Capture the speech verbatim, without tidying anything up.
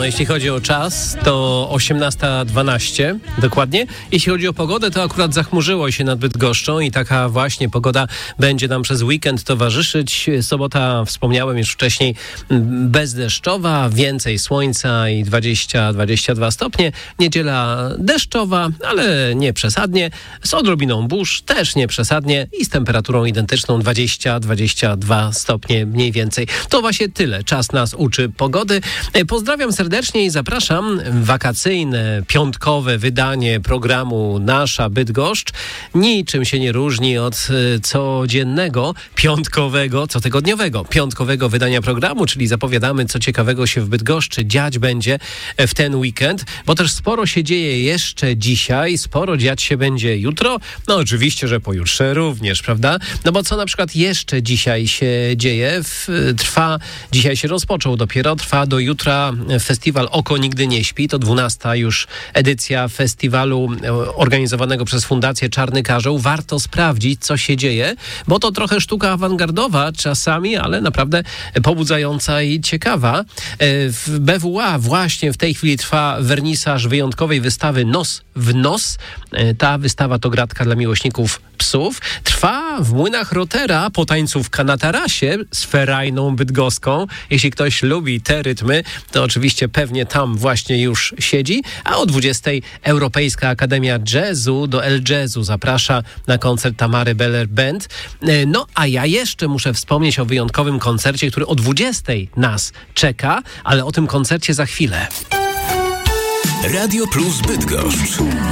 No, jeśli chodzi o czas, to osiemnasta dwanaście dokładnie. Jeśli chodzi o pogodę, to akurat zachmurzyło się nad Bydgoszczą i taka właśnie pogoda będzie nam przez weekend towarzyszyć. Sobota, wspomniałem już wcześniej, bezdeszczowa, więcej słońca i dwadzieścia do dwudziestu dwóch stopnie. Niedziela deszczowa, ale nie przesadnie. Z odrobiną burz, też nie przesadnie i z temperaturą identyczną dwadzieścia do dwudziestu dwóch stopni mniej więcej. To właśnie tyle. Czas nas uczy pogody. Pozdrawiam serdecznie i zapraszam. Wakacyjne, piątkowe wydanie programu Nasza Bydgoszcz niczym się nie różni od codziennego, piątkowego, cotygodniowego, piątkowego wydania programu, czyli zapowiadamy, co ciekawego się w Bydgoszczy dziać będzie w ten weekend, bo też sporo się dzieje jeszcze dzisiaj, sporo dziać się będzie jutro, no oczywiście, że pojutrze również, prawda? No bo co na przykład jeszcze dzisiaj się dzieje? W, trwa, dzisiaj się rozpoczął dopiero, trwa do jutra festiwal Oko Nigdy Nie Śpi, to dwunasta już edycja festiwalu organizowanego przez Fundację Czarny Karzeł. Warto sprawdzić, co się dzieje, bo to trochę sztuka awangardowa czasami, ale naprawdę pobudzająca i ciekawa. W B W A właśnie w tej chwili trwa wernisaż wyjątkowej wystawy Nos w Nos. Ta wystawa to gratka dla miłośników psów. Trwa w Młynach Rotera po tańcówka na tarasie z ferajną bydgoską. Jeśli ktoś lubi te rytmy, to oczywiście pewnie tam właśnie już siedzi. A o dwudziestej Europejska Akademia Jazzu do El Jazzu zaprasza na koncert Tamary Beller Band. No a ja jeszcze muszę wspomnieć o wyjątkowym koncercie, który o dwudziestej nas czeka, ale o tym koncercie za chwilę. Radio Plus Bydgoszcz.